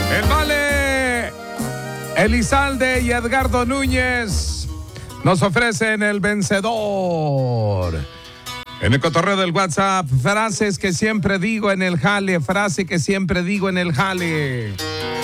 El Vale, Elizalde y Edgardo Núñez nos ofrecen el vencedor. En el cotorreo del WhatsApp, frases que siempre digo en el jale, frase que siempre digo en el jale.